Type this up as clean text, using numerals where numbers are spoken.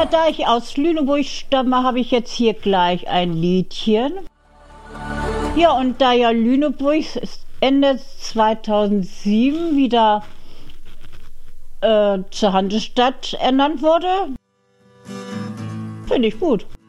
Ja, da ich aus Lüneburg stamme, habe ich jetzt hier gleich ein Liedchen. Ja, und da ja Lüneburg Ende 2007 wieder zur Hansestadt ernannt wurde, finde ich gut.